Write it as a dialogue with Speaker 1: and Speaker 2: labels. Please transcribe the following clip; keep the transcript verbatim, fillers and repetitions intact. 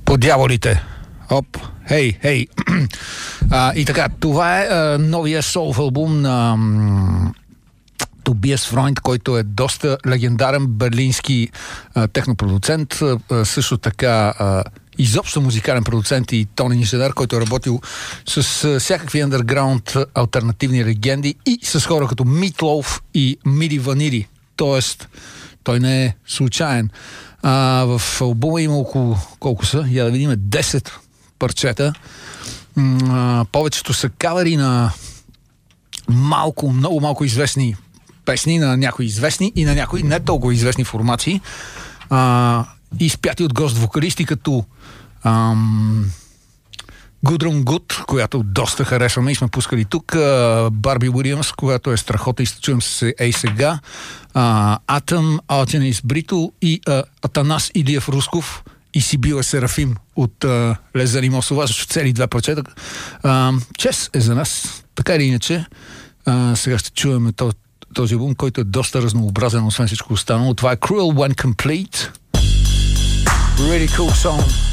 Speaker 1: По дяволите. Оп, хей, хей. А, и така, това е а, новия солф албум на м, Тобиас Фройнд, който е доста легендарен берлински а, технопродуцент, а, също така а, изобщо музикален продуцент и Тони Нишедър, който е работил с а, всякакви андерграунд алтернативни легенди и с хора като Meatloaf и Миди Ванири. Тоест, той не е случайен. А, в албума има около, колко са? Я да видим, десет парчета. А, повечето са кавери на малко, много малко известни песни, на някои известни и на някои не толкова известни формации. А, изпяти от гост-вокалисти като ам, Гудрун Гуд, която доста харесваме и сме пускали тук, Барби Уилямс, която е страхота и ще чуем се ей сега, Атъм, Алченис Брито и а, Атанас Илиев Русков и Сибила Серафим от а, Лезари Мосова, защото цели две парчета. А, чест е за нас, така или иначе. А, сега ще чуем този, този албум, който е доста разнообразен, освен всичко останало. Това е Cruel When Complete. Really cool song.